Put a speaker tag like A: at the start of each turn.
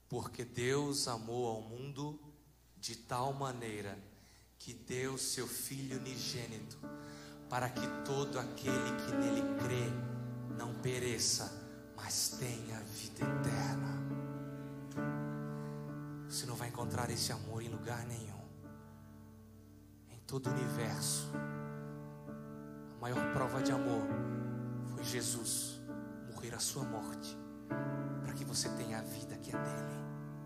A: Porque Deus amou ao mundo de tal maneira que deu seu Filho unigênito, para que todo aquele que nele crê não pereça, mas tenha vida eterna. Você não vai encontrar esse amor em lugar nenhum. Em todo o universo, a maior prova de amor foi Jesus morrer a sua morte, para que você tenha a vida que é dele.